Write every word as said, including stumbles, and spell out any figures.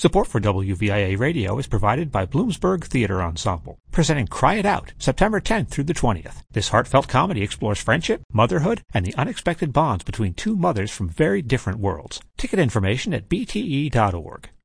Support for W V I A Radio is provided by Bloomsburg Theater Ensemble, presenting Cry It Out, September tenth through the twentieth. This heartfelt comedy explores friendship, motherhood, and the unexpected bonds between two mothers from very different worlds. Ticket information at b t e dot org.